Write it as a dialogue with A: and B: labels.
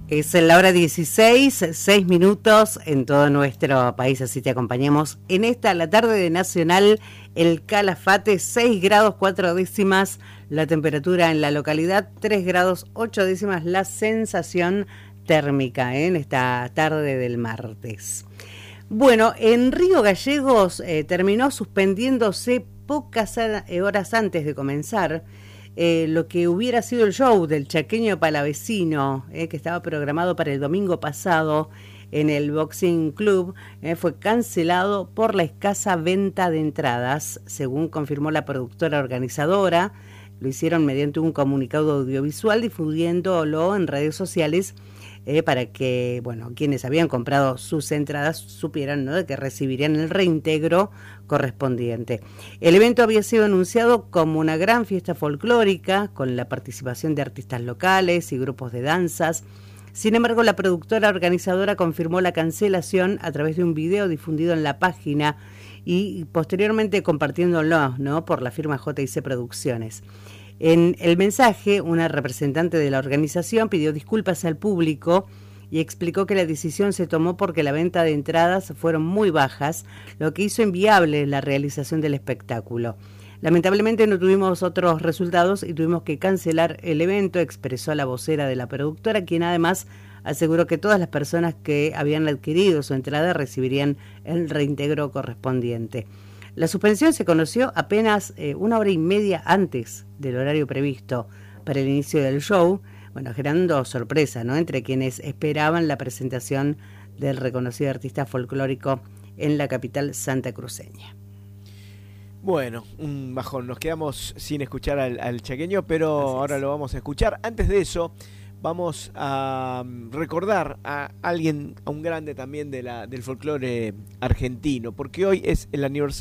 A: Es la hora 16, 6 minutos en todo nuestro país, así te acompañamos en esta, la tarde de Nacional, el Calafate, 6 grados 4 décimas, la temperatura en la localidad, 3 grados 8 décimas, la sensación térmica en esta tarde del martes. Bueno, en Río Gallegos terminó suspendiéndose pocas horas antes de comenzar lo que hubiera sido el show del Chaqueño Palavecino, que estaba programado para el domingo pasado en el Boxing Club, fue cancelado por la escasa venta de entradas, según confirmó la productora organizadora. Lo hicieron mediante un comunicado audiovisual difundiéndolo en redes sociales para que, bueno, quienes habían comprado sus entradas supieran, ¿no?, de que recibirían el reintegro correspondiente. El evento había sido anunciado como una gran fiesta folclórica con la participación de artistas locales y grupos de danzas. Sin embargo, la productora organizadora confirmó la cancelación a través de un video difundido en la página y posteriormente compartiéndolo, ¿no?, por la firma JIC Producciones. En el mensaje, una representante de la organización pidió disculpas al público y explicó que la decisión se tomó porque la venta de entradas fueron muy bajas, lo que hizo inviable la realización del espectáculo. Lamentablemente no tuvimos otros resultados y tuvimos que cancelar el evento, expresó la vocera de la productora, quien además aseguró que todas las personas que habían adquirido su entrada recibirían el reintegro correspondiente. La suspensión se conoció apenas una hora y media antes del horario previsto para el inicio del show, bueno, generando sorpresa, ¿no?, entre quienes esperaban la presentación del reconocido artista folclórico en la capital santacruceña.
B: Bueno, un bajón, nos quedamos sin escuchar al chaqueño, pero ahora lo vamos a escuchar. Antes de eso, vamos a recordar a alguien, a un grande también del folclore argentino, porque hoy es el aniversario